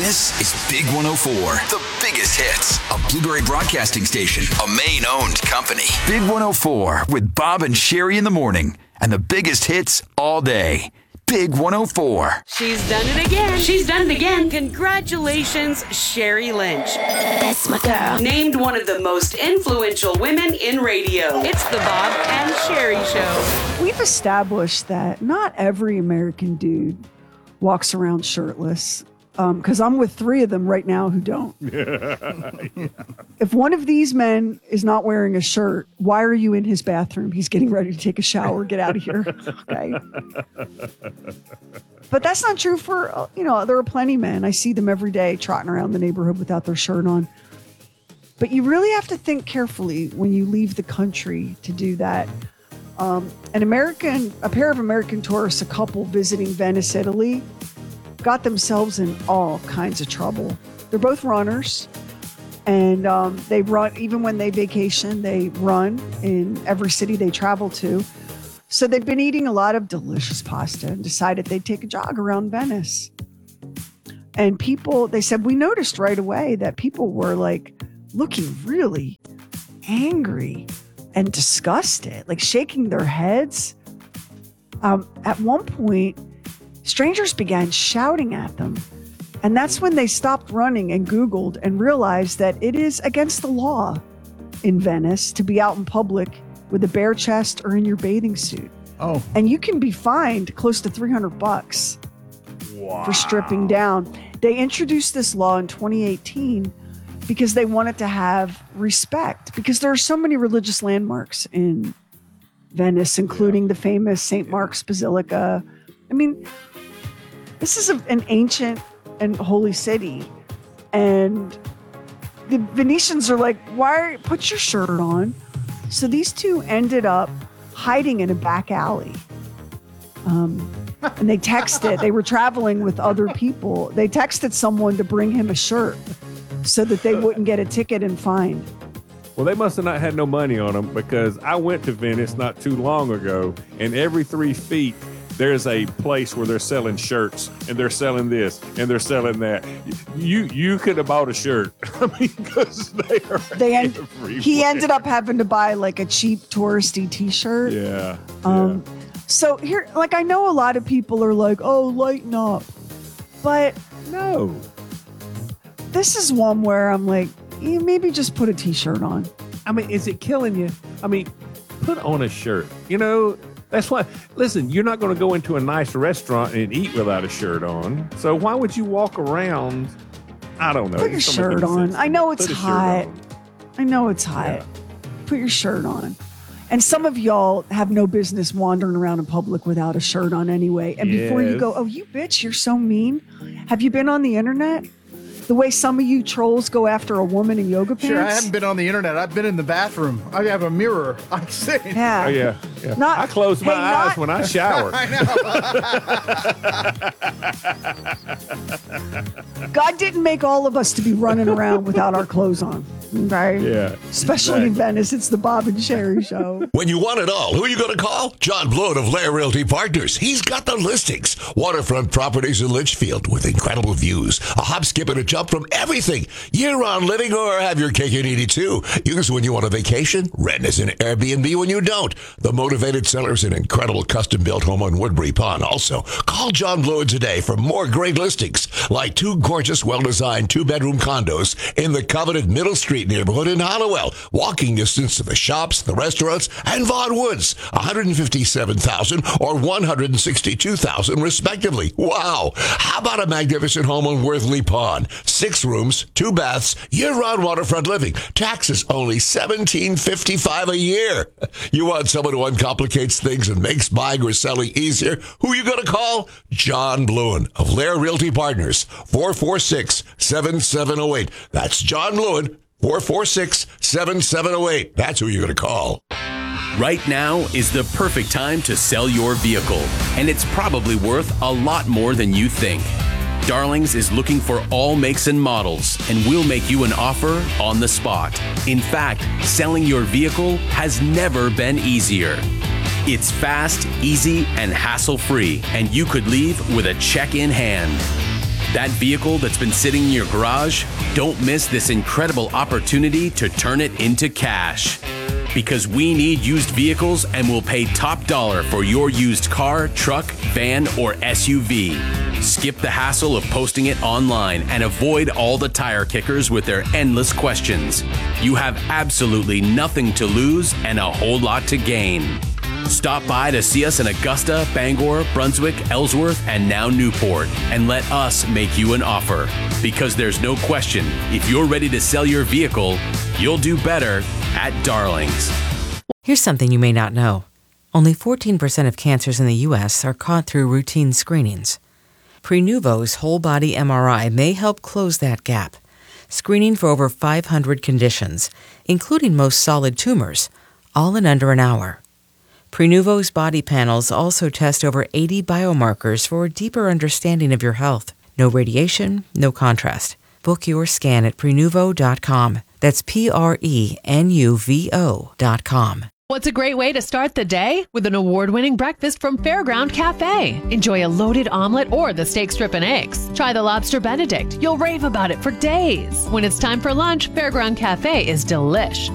This is Big 104, the biggest hits, a Blueberry Broadcasting station, a Maine-owned company. Big 104 with Bob and Sherry in the morning, and the biggest hits all day. Big 104. She's done it again. She's done it again. Congratulations, Sherry Lynch. That's my girl. Named one of the most influential women in radio. It's the Bob and Sherry Show. We've established that not every American dude walks around shirtless. Because I'm with 3 of them right now who don't. Yeah. If one of these men is not wearing a shirt, why are you in his bathroom? He's getting ready to take a shower. Get out of here. Okay. But that's not true for, there are plenty of men. I see them every day trotting around the neighborhood without their shirt on. But you really have to think carefully when you leave the country to do that. A pair of American tourists, a couple visiting Venice, Italy, got themselves in all kinds of trouble. They're both runners, and they run, even when they vacation, they run in every city they travel to. So they've been eating a lot of delicious pasta and decided they'd take a jog around Venice. And they said, we noticed right away that people were like looking really angry and disgusted, like shaking their heads. At one point, strangers began shouting at them. And that's when they stopped running and Googled and realized that it is against the law in Venice to be out in public with a bare chest or in your bathing suit. Oh. And you can be fined close to $300 for stripping down. They introduced this law in 2018 because they wanted to have respect, because there are so many religious landmarks in Venice, including the famous St. Mark's Basilica. I mean, this is an ancient and holy city. And the Venetians are like, put your shirt on. So these two ended up hiding in a back alley. And they texted, they were traveling with other people. They texted someone to bring him a shirt so that they wouldn't get a ticket and fined. Well, they must have not had no money on them, because I went to Venice not too long ago, and every 3 feet, there's a place where they're selling shirts, and they're selling this, and they're selling that. You could have bought a shirt. I mean, because he ended up having to buy like a cheap touristy T-shirt. Yeah. So here, I know a lot of people are like, "Oh, lighten up," but no. This is one where I'm like, maybe just put a T-shirt on. I mean, is it killing you? I mean, put on a shirt. That's why, listen, you're not going to go into a nice restaurant and eat without a shirt on. So why would you walk around? I don't know. Put your shirt on. I know it's hot. Yeah. Put your shirt on. And some of y'all have no business wandering around in public without a shirt on anyway. And before you go, oh, you bitch, you're so mean. Have you been on the internet? The way some of you trolls go after a woman in yoga pants? Sure, I haven't been on the internet. I've been in the bathroom. I have a mirror. I'm sitting. Yeah. Oh, yeah. I close my eyes when I shower. I know. God didn't make all of us to be running around without our clothes on. Right? Yeah. Especially in Venice. It's the Bob and Sherry Show. When you want it all, who are you going to call? John Blown of Lair Realty Partners. He's got the listings. Waterfront properties in Litchfield with incredible views. A hop, skip, and a jump from everything. Year-round living, or have your cake and eat it too. Use when you want a vacation. Rent as an Airbnb when you don't. The motivated seller's an incredible custom-built home on Woodbury Pond. Also, call John Blown today for more great listings, like 2 gorgeous, well-designed 2-bedroom condos in the coveted Middle Street neighborhood in Hollowell. Walking distance to the shops, the restaurants, and Vaughan Woods. $157,000 or $162,000 respectively. Wow! How about a magnificent home on Worthley Pond? 6 rooms, 2 baths, year-round waterfront living. Taxes only $1,755 a year. You want someone who uncomplicates things and makes buying or selling easier? Who are you going to call? John Blown of Lair Realty Partners. 446-7708. That's John Blown. 446-7708. That's who you're going to call. Right now is the perfect time to sell your vehicle, and it's probably worth a lot more than you think. Darlings is looking for all makes and models, and we'll make you an offer on the spot. In fact, selling your vehicle has never been easier. It's fast, easy, and hassle-free, and you could leave with a check in hand. That vehicle that's been sitting in your garage? Don't miss this incredible opportunity to turn it into cash. Because we need used vehicles and will pay top dollar for your used car, truck, van, or SUV. Skip the hassle of posting it online and avoid all the tire kickers with their endless questions. You have absolutely nothing to lose and a whole lot to gain. Stop by to see us in Augusta, Bangor, Brunswick, Ellsworth, and now Newport, and let us make you an offer. Because there's no question, if you're ready to sell your vehicle, you'll do better at Darlings. Here's something you may not know. Only 14% of cancers in the U.S. are caught through routine screenings. Prenuvo's whole-body MRI may help close that gap, screening for over 500 conditions, including most solid tumors, all in under an hour. Prenuvo's body panels also test over 80 biomarkers for a deeper understanding of your health. No radiation, no contrast. Book your scan at Prenuvo.com. That's Prenuvo.com. What's a great way to start the day? With an award-winning breakfast from Fairground Cafe. Enjoy a loaded omelet or the steak strip and eggs. Try the lobster Benedict. You'll rave about it for days. When it's time for lunch, Fairground Cafe is delish.